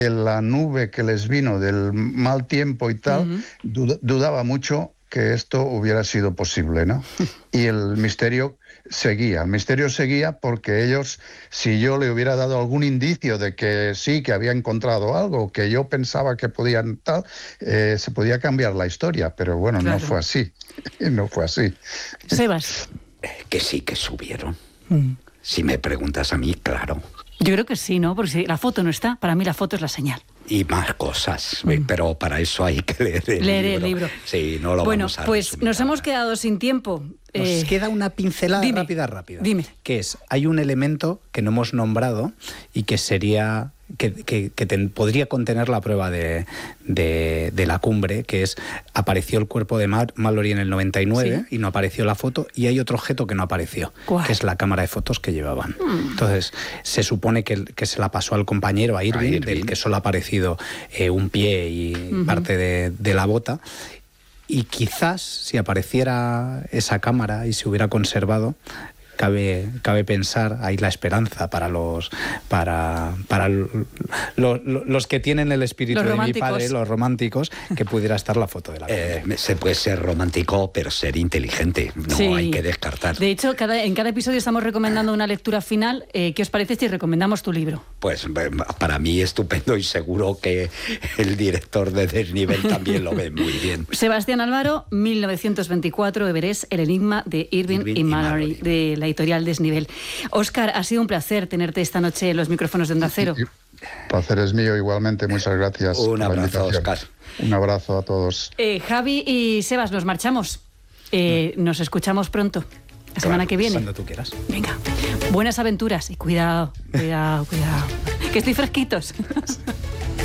la nube que les vino del mal tiempo y tal, dudaba mucho que esto hubiera sido posible, ¿no? Y el misterio seguía porque ellos, si yo le hubiera dado algún indicio de que sí, que había encontrado algo, que yo pensaba que podían tal, se podía cambiar la historia, pero bueno, claro. No fue así, no fue así. Sebas. Que sí que subieron. Si me preguntas a mí, claro. Yo creo que sí, ¿no? Porque si la foto no está, para mí la foto es la señal. Y más cosas, pero para eso hay que leer el libro. Sí, no lo vamos a pues nos hemos quedado sin tiempo. Nos queda una pincelada rápida. Dime. Que es, hay un elemento que no hemos nombrado y que sería... que podría contener la prueba de la cumbre, que es, apareció el cuerpo de Mallory en el 99, ¿sí? Y no apareció la foto, y hay otro objeto que no apareció, ¿cuál? Que es la cámara de fotos que llevaban. Entonces, se supone que se la pasó al compañero, a Irving, del que solo ha aparecido un pie y parte de la bota, y quizás, si apareciera esa cámara y se hubiera conservado, cabe pensar, hay la esperanza para los que tienen el espíritu de mi padre, los románticos, que pudiera estar la foto de la cámara. Se puede ser romántico, pero ser inteligente, no hay que descartar. De hecho, en cada episodio estamos recomendando una lectura final. ¿Qué os parece si recomendamos tu libro? Pues para mí estupendo, y seguro que el director de Desnivel también lo ve muy bien. Sebastián Álvaro, 1924, Everest, el enigma de Irving y Mallory, de la editorial Desnivel. Óscar, ha sido un placer tenerte esta noche en los micrófonos de Onda Cero. Placer es mío igualmente, muchas gracias. Un abrazo, Óscar. Un abrazo a todos. Javi y Sebas, nos marchamos. Nos escuchamos pronto, la semana que viene. Cuando tú quieras. Venga, buenas aventuras y cuidado. Que estoy fresquitos.